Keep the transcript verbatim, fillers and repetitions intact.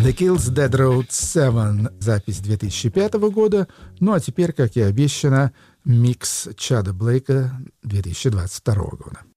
The Kills, Dead Road семь, запись две тысячи пятого года. Ну а теперь, как и обещано, микс Чада Блейка две тысячи двадцать второго года.